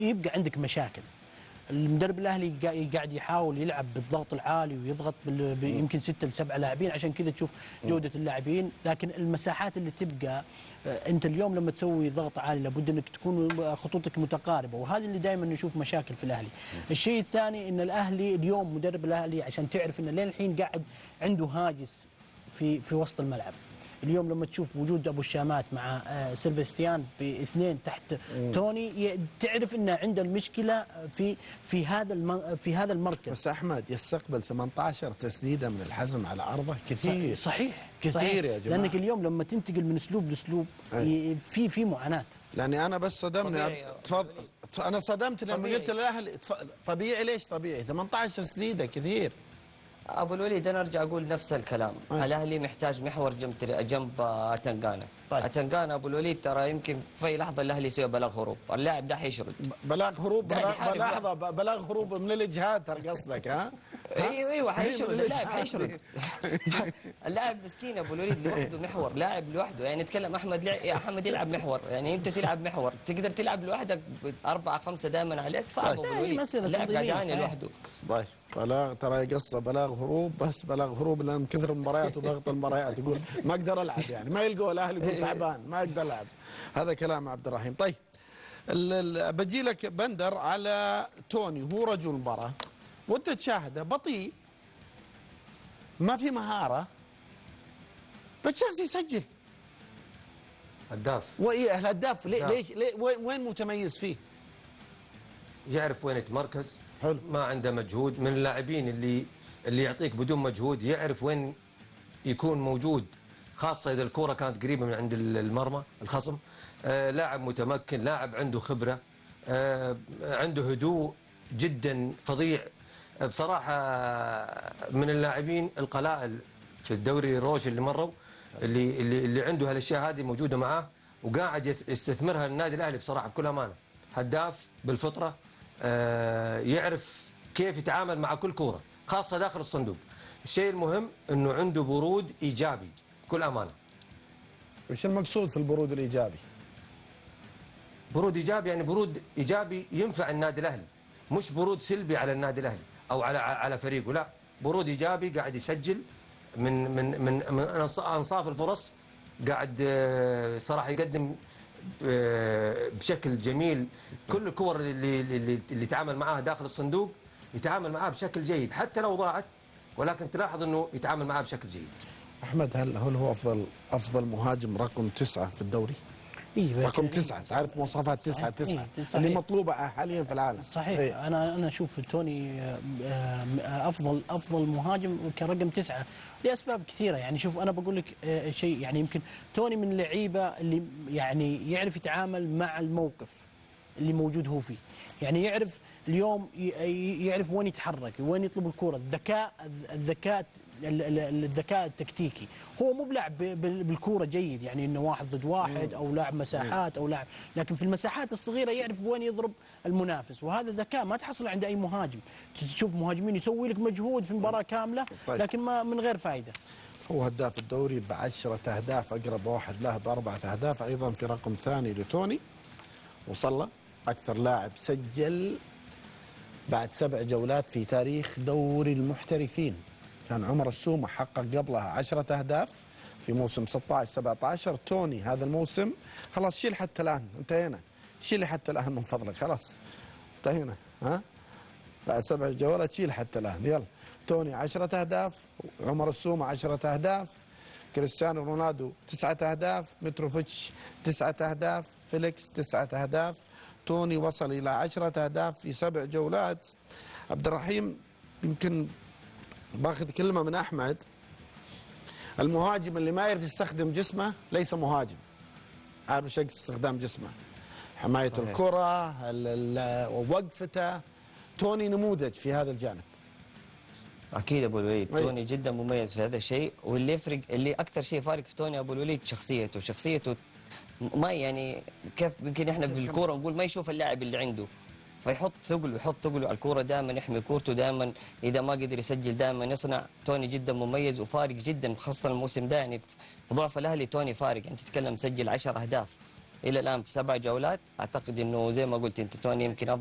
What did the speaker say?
يبقى عندك مشاكل. المدرب الاهلي قاعد يحاول يلعب بالضغط العالي ويضغط يمكن 6 ل 7 لاعبين، عشان كذا تشوف جوده اللاعبين. لكن المساحات اللي تبقى انت اليوم لما تسوي ضغط عالي لابد انك تكون خطوطك متقاربه، وهذا اللي دائما نشوف مشاكل في الاهلي. الشيء الثاني ان الاهلي اليوم مدرب الاهلي عشان تعرف انه لين الحين قاعد عنده هاجس في وسط الملعب. اليوم لما تشوف وجود ابو الشامات مع سيلفستيان باثنين تحت توني تعرف انه عنده المشكله في هذا المركز. بس احمد يستقبل 18 تسديده من الحزم على عرضه كثير. صحيح كثير صحيح. يا جماعه، لانك اليوم لما تنتقل من اسلوب لاسلوب في معاناه. لاني انا بس صدمني. تفضل. انا صدمت لما قلت للاهلي طبيعي. ليش طبيعي؟ 18 تسديده كثير. ابو الوليد انا ارجع اقول نفس الكلام. الاهلي محتاج محور جنب اتنقانا. طيب. اتنقانا ابو الوليد ترى يمكن في اي لحظه الاهلي يسوي بلاغ هروب، اللاعب ده حيشرد. بلاغ هروب لحظه، بلاغ هروب من الاجهاد قصدك؟ ها؟ ايوه حيشرد اللاعب، حيشرد. اللاعب مسكين ابو الوليد لوحده محور، لاعب لوحده. يعني نتكلم احمد يلعب محور، يعني انت تلعب محور تقدر تلعب لوحدك 4 5 دائما عليك، صعب ابو الوليد. اللاعب قاعد يعاني لوحده. طيب بلاغ، ترى قصه بلاغ هروب، بس بلاغ هروب لان كثر المباريات وضغط المباريات يقول ما اقدر العب، يعني ما يلقوا الاهلي يقول تعبان ما اقدر العب. هذا كلام عبد الرحيم. طيب بجي لك بندر على توني. هو رجل مباراه وانت تشاهده بطيء، ما في مهاره، بس يسجل هداف. الهداف ليش وين متميز فيه؟ يعرف وين يتمركز. حلو. ما عنده مجهود. من اللاعبين اللي يعطيك بدون مجهود، يعرف وين يكون موجود، خاصة إذا الكرة كانت قريبة من عند المرمى الخصم. لاعب متمكن، لاعب عنده خبرة، عنده هدوء جدا فظيع بصراحة. من اللاعبين القلائل في الدوري الروش اللي مروا اللي عنده هالاشياء هذه موجودة معاه، وقاعد يستثمرها النادي الأهلي بصراحة بكل أمانة. هداف بالفطرة، يعرف كيف يتعامل مع كل كورة خاصة داخل الصندوق. الشيء المهم انه عنده برود ايجابي بكل امانه. وش المقصود في البرود الايجابي؟ برود ايجابي يعني برود ايجابي ينفع النادي الاهلي، مش برود سلبي على النادي الاهلي او على فريقه، لا برود ايجابي قاعد يسجل من انصاف الفرص، قاعد صراحه يقدم بشكل جميل. كل الكور اللي يتعامل معاها داخل الصندوق يتعامل معاها بشكل جيد، حتى لو ضاعت ولكن تلاحظ انه يتعامل معاها بشكل جيد. احمد، هل هو افضل مهاجم رقم 9 في الدوري؟ إيه رقم 9، تعرف مواصفات 9 إيه اللي مطلوبه حاليا في العالم. صحيح. إيه؟ انا اشوف توني افضل مهاجم كرقم 9 لاسباب كثيره. يعني شوف انا بقول لك شيء، يعني يمكن توني من اللعيبه اللي يعني يعرف يتعامل مع الموقف اللي موجود هو فيه. يعني يعرف اليوم يعرف وين يتحرك، وين يطلب الكرة، الذكاء التكتيكي. هو مو بلاعب بالكرة جيد، يعني انه 1 ضد 1 او لاعب مساحات او لاعب، لكن في المساحات الصغيرة يعرف وين يضرب المنافس، وهذا ذكاء ما تحصل عند اي مهاجم. تشوف مهاجمين يسوي لك مجهود في المباراة كاملة لكن ما من غير فائدة. هو هداف الدوري ب10 أهداف، اقرب واحد له ب4 أهداف، ايضا في رقم ثاني لتوني. وصل أكثر لاعب سجل بعد 7 جولات في تاريخ دوري المحترفين. كان عمر السومة حقق قبلها 10 أهداف في موسم 16-17. توني هذا الموسم خلاص شيل حتى الآن، انتهينا، شيل حتى الآن من فضلك، خلاص انتهينا. ها بعد 7 جولات شيل حتى الآن، يلا. توني 10 أهداف، عمر السومة 10 أهداف، كريستيانو رونالدو 9 أهداف، متروفيتش 9 أهداف، فيليكس 9 أهداف. توني وصل إلى 10 أهداف في 7 جولات. عبد الرحيم، يمكن باخذ كلمة من أحمد، المهاجم اللي ما يعرف يستخدم جسمه ليس مهاجم. عارف ايش استخدام جسمه، حماية صحيح. الكرة، وقفته. توني نموذج في هذا الجانب. اكيد ابو الوليد توني جدا مميز في هذا الشيء، واللي يفرق، اللي اكثر شيء فارق في توني ابو الوليد شخصيته ما يعني كيف يمكن احنا بالكوره نقول ما يشوف اللاعب اللي عنده، فيحط ثقله على الكوره، دائما يحمي كورته، دائما اذا ما قدر يسجل دائما يصنع. توني جدا مميز وفارق جدا، خاصه الموسم ده يعني في ضعف الاهلي توني فارق. يعني تتكلم سجل 10 اهداف الى الان في 7 جولات. اعتقد انه زي ما قلت انت توني يمكن